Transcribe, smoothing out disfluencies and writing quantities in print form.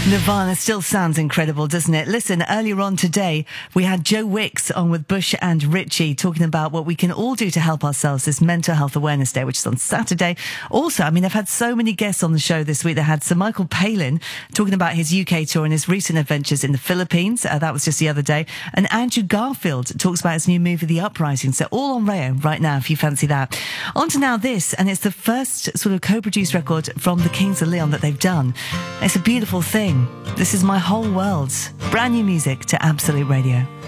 Nirvana still sounds incredible, doesn't it? Listen, earlier on today, we had Joe Wicks on with Bush and Richie talking about what we can all do to help ourselves this Mental Health Awareness Day, which is on Saturday. Also, I mean, I've had so many guests on the show this week. They had Sir Michael Palin talking about his UK tour and his recent adventures in the Philippines. That was just the other day. And Andrew Garfield talks about his new movie, The Uprising. So all on Rayo right now, if you fancy that. On to now this, and it's the first sort of co-produced record from the Kings of Leon that they've done. It's a beautiful thing. This is My Whole World. Brand new music to Absolute Radio.